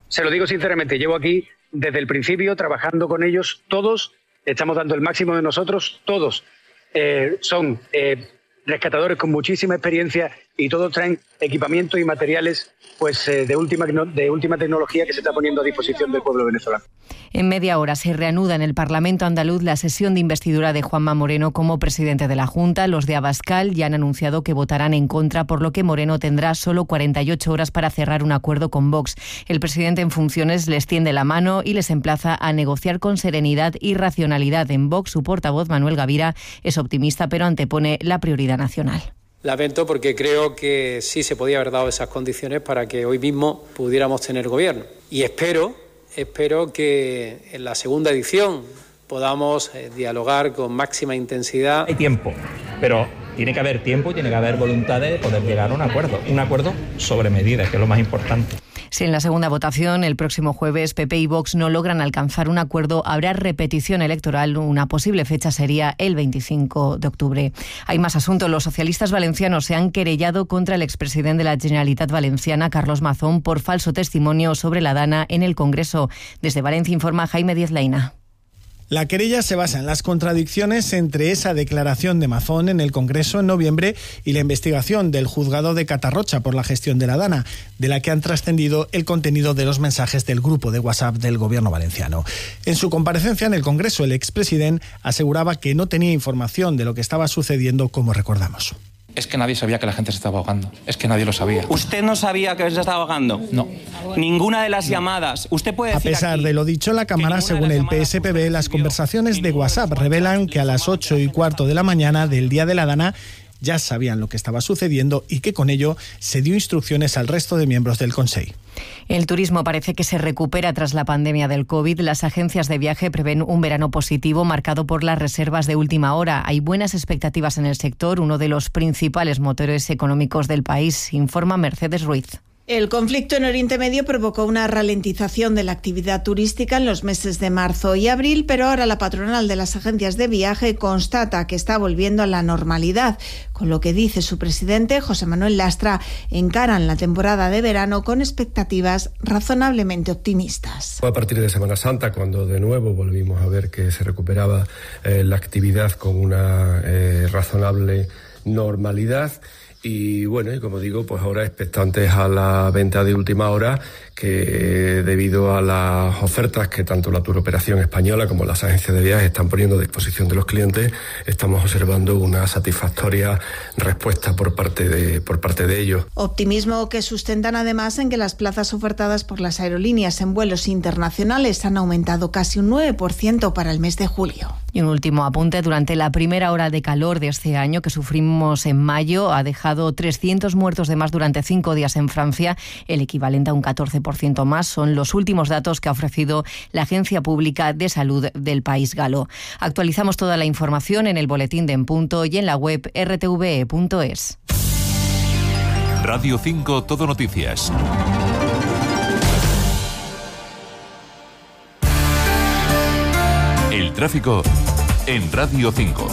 Se lo digo sinceramente, llevo aquí desde el principio trabajando con ellos, todos estamos dando el máximo de nosotros, todos son rescatadores con muchísima experiencia y todos traen equipamiento y materiales de última tecnología que se está poniendo a disposición del pueblo venezolano. En media hora se reanuda en el Parlamento andaluz la sesión de investidura de Juanma Moreno como presidente de la Junta. Los de Abascal ya han anunciado que votarán en contra, por lo que Moreno tendrá solo 48 horas para cerrar un acuerdo con Vox. El presidente en funciones les tiende la mano y les emplaza a negociar con serenidad y racionalidad. En Vox, su portavoz, Manuel Gavira, es optimista, pero antepone la prioridad nacional. Lamento porque creo que sí se podía haber dado esas condiciones para que hoy mismo pudiéramos tener gobierno. Y espero que en la segunda edición podamos dialogar con máxima intensidad. Hay tiempo, pero tiene que haber tiempo y tiene que haber voluntad de poder llegar a un acuerdo sobre medidas, que es lo más importante. Si en la segunda votación el próximo jueves PP y Vox no logran alcanzar un acuerdo, habrá repetición electoral. Una posible fecha sería el 25 de octubre. Hay más asuntos. Los socialistas valencianos se han querellado contra el expresidente de la Generalitat Valenciana, Carlos Mazón, por falso testimonio sobre la Dana en el Congreso. Desde Valencia informa Jaime Díez Leina. La querella se basa en las contradicciones entre esa declaración de Mazón en el Congreso en noviembre y la investigación del juzgado de Catarrocha por la gestión de la Dana, de la que han trascendido el contenido de los mensajes del grupo de WhatsApp del Gobierno valenciano. En su comparecencia en el Congreso, el expresidente aseguraba que no tenía información de lo que estaba sucediendo, como recordamos. Es que nadie sabía que la gente se estaba ahogando. Es que nadie lo sabía. ¿Usted no sabía que se estaba ahogando? No. Ninguna de las llamadas. Usted puede decir. A pesar de lo dicho en la Cámara, según el PSPB, las conversaciones de WhatsApp revelan que a las 8:15 de la mañana del día de la Dana ya sabían lo que estaba sucediendo y que con ello se dio instrucciones al resto de miembros del Consell. El turismo parece que se recupera tras la pandemia del COVID. Las agencias de viaje prevén un verano positivo marcado por las reservas de última hora. Hay buenas expectativas en el sector, uno de los principales motores económicos del país, informa Mercedes Ruiz. El conflicto en Oriente Medio provocó una ralentización de la actividad turística en los meses de marzo y abril, pero ahora la patronal de las agencias de viaje constata que está volviendo a la normalidad, con lo que dice su presidente, José Manuel Lastra, encaran la temporada de verano con expectativas razonablemente optimistas. A partir de Semana Santa, cuando de nuevo volvimos a ver que se recuperaba la actividad con una razonable normalidad. Y bueno, y como digo, pues ahora expectantes a la venta de última hora, que debido a las ofertas que tanto la Turoperación Española como las agencias de viajes están poniendo a disposición de los clientes, estamos observando una satisfactoria respuesta por parte de ellos. Optimismo que sustentan además en que las plazas ofertadas por las aerolíneas en vuelos internacionales han aumentado casi un 9% para el mes de julio. Y un último apunte: durante la primera ola de calor de este año que sufrimos en mayo, ha dejado 300 muertos de más durante 5 días en Francia, el equivalente a un 14% más. Son los últimos datos que ha ofrecido la Agencia Pública de Salud del país galo. Actualizamos toda la información en el boletín de En Punto y en la web rtve.es. Radio 5 Todo Noticias. El tráfico en Radio 5.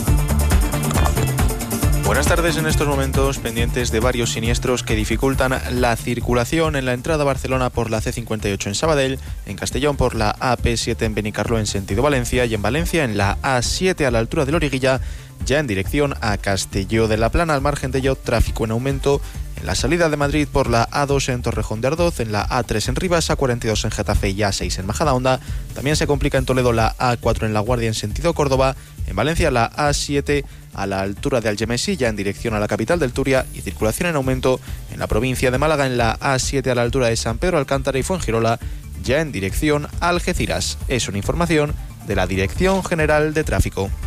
Buenas tardes. En estos momentos pendientes de varios siniestros que dificultan la circulación en la entrada a Barcelona por la C58 en Sabadell, en Castellón por la AP7 en Benicarló en sentido Valencia y en Valencia en la A7 a la altura de Loriguilla, ya en dirección a Castelló de la Plana. Al margen de ello, tráfico en aumento en la salida de Madrid por la A2 en Torrejón de Ardoz, en la A3 en Rivas, A42 en Getafe y A6 en Majadahonda. También se complica en Toledo la A4 en La Guardia en sentido Córdoba, en Valencia la A7 a la altura de Algemesí, ya en dirección a la capital del Turia, y circulación en aumento en la provincia de Málaga en la A7 a la altura de San Pedro Alcántara y Fuengirola, ya en dirección a Algeciras. Es una información de la Dirección General de Tráfico.